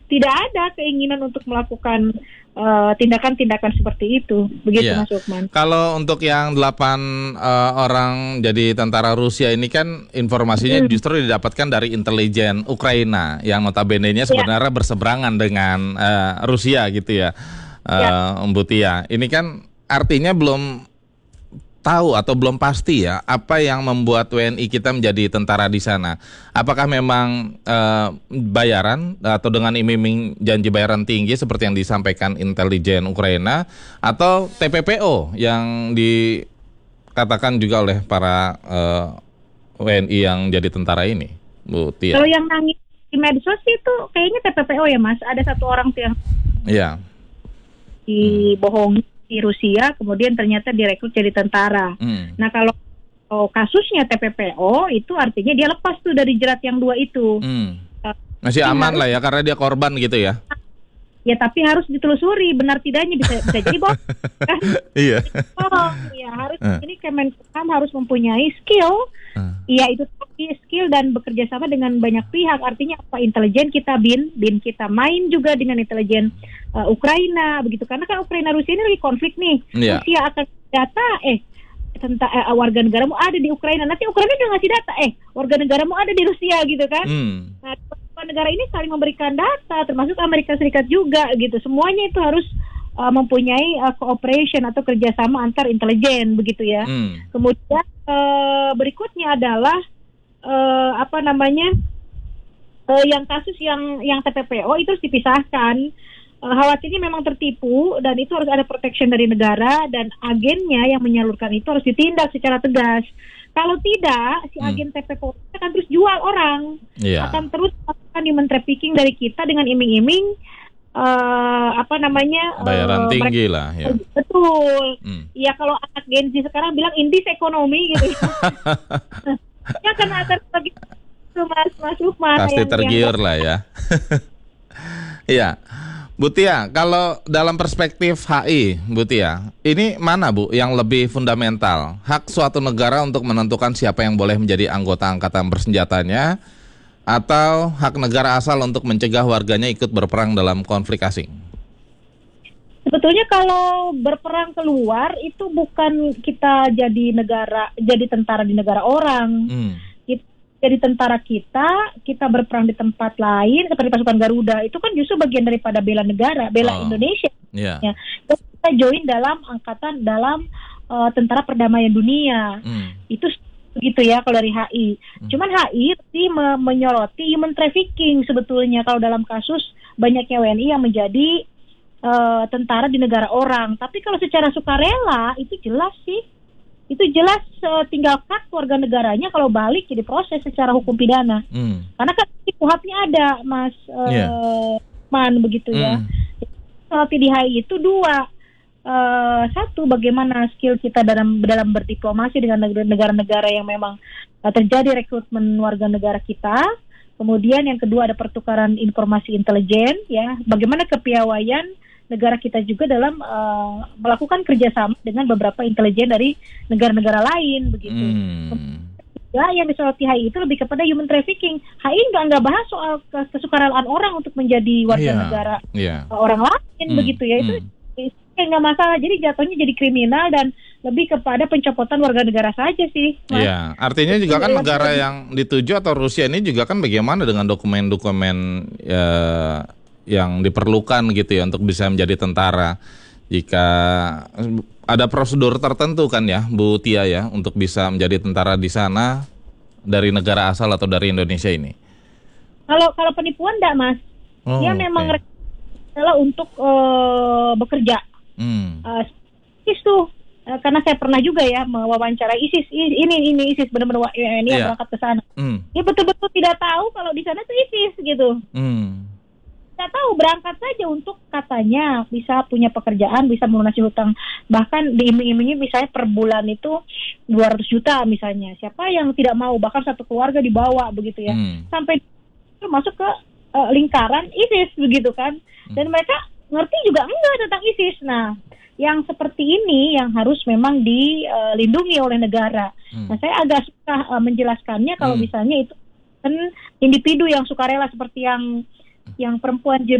tidak ada keinginan untuk melakukan tindakan-tindakan seperti itu. Begitu Mas Lukman. Kalau untuk yang 8 orang jadi tentara Rusia ini kan informasinya justru didapatkan dari intelijen Ukraina yang notabene-nya sebenarnya berseberangan dengan Rusia gitu ya, Mbak Tia. Ini kan artinya belum tahu atau belum pasti ya apa yang membuat WNI kita menjadi tentara di sana. Apakah memang bayaran atau dengan iming-iming janji bayaran tinggi seperti yang disampaikan intelijen Ukraina, atau TPPO yang dikatakan juga oleh para WNI yang jadi tentara ini, Bu Tia? Kalau yang nangis di medsos itu kayaknya TPPO ya Mas. Ada satu orang tuh yang dibohongi di Rusia, kemudian ternyata direkrut jadi tentara. Nah kalau kasusnya TPPO itu artinya dia lepas tuh dari jerat yang 2 itu. Masih aman lah ya karena dia korban gitu ya. Ya tapi harus ditelusuri benar tidaknya, bisa jadi bohong kan? Iya. Ya harus ini Kemenkumham harus mempunyai skill. Iya itu skill dan bekerja sama dengan banyak pihak. Artinya apa, intelijen kita bin kita main juga dengan intelijen Ukraina begitu, karena kan Ukraina Rusia ini lagi konflik nih. Rusia akan data tentang warga negaramu ada di Ukraina, nanti Ukraina udah ngasih data warga negaramu ada di Rusia gitu kan. Nah negara ini saling memberikan data, termasuk Amerika Serikat juga gitu. Semuanya itu harus mempunyai cooperation atau kerjasama antar intelijen begitu ya. Kemudian berikutnya adalah yang kasus yang TPPO itu harus dipisahkan. Khawatirnya memang tertipu dan itu harus ada protection dari negara, dan agennya yang menyalurkan itu harus ditindak secara tegas. Kalau tidak, si agen TPPO akan terus jual orang, akan terus melakukan human trafficking dari kita dengan iming-iming bayaran tinggi lah ya. Betul. Ya kalau anak Gen Z sekarang bilang indis ekonomi gitu. Ya karena akan begitu Mas Lukman. Pasti tergiur lah ya. Iya. Bu Tia, kalau dalam perspektif HI, Bu Tia, ini mana Bu yang lebih fundamental? Hak suatu negara untuk menentukan siapa yang boleh menjadi anggota angkatan bersenjatanya, atau hak negara asal untuk mencegah warganya ikut berperang dalam konflik asing? Sebetulnya kalau berperang keluar itu bukan kita jadi tentara di negara orang. Jadi tentara kita berperang di tempat lain seperti pasukan Garuda, itu kan justru bagian daripada bela negara, bela Indonesia. Ya. Kita join dalam tentara perdamaian dunia. Itu begitu ya kalau dari HI. Cuman HI sih menyoroti human trafficking sebetulnya kalau dalam kasus banyaknya WNI yang menjadi tentara di negara orang. Tapi kalau secara sukarela itu jelas sih. Itu jelas tinggal cut warga negaranya kalau balik jadi proses secara hukum pidana. Karena kan KUHP-nya ada Mas begitu ya. Kalau di HI itu 2. Satu, bagaimana skill kita dalam berdiplomasi dengan negara-negara yang memang terjadi rekrutmen warga negara kita. Kemudian yang kedua ada pertukaran informasi intelijen ya. Bagaimana kepiawaian negara kita juga dalam melakukan kerjasama dengan beberapa intelijen dari negara-negara lain begitu. Ya, yang disoroti HI itu lebih kepada human trafficking. HI nggak bahas soal kesukarelaan orang untuk menjadi warga negara orang lain begitu ya. Itu nggak masalah. Jadi jatuhnya jadi kriminal dan lebih kepada pencopotan warga negara saja sih. Iya, artinya juga kan negara yang dituju atau Rusia ini juga kan bagaimana dengan dokumen-dokumen yang diperlukan gitu ya untuk bisa menjadi tentara. Jika ada prosedur tertentu kan ya Bu Tia ya untuk bisa menjadi tentara di sana dari negara asal atau dari Indonesia ini. Kalau penipuan enggak Mas. Dia memang adalah untuk bekerja. ISIS tuh karena saya pernah juga ya mewawancara ISIS. Ini ISIS benar-benar ini yang berangkat ke sana. Dia betul-betul tidak tahu kalau di sana tuh ISIS gitu. Tidak tahu, berangkat saja untuk katanya bisa punya pekerjaan, bisa melunasi hutang, bahkan diiming-imingi misalnya per bulan itu 200 juta misalnya. Siapa yang tidak mau, bahkan satu keluarga dibawa begitu ya, sampai masuk ke lingkaran ISIS begitu kan. Dan mereka ngerti juga enggak tentang ISIS. Nah, yang seperti ini yang harus memang dilindungi oleh negara. Nah, saya agak susah menjelaskannya kalau misalnya itu kan individu yang sukarela seperti yang perempuan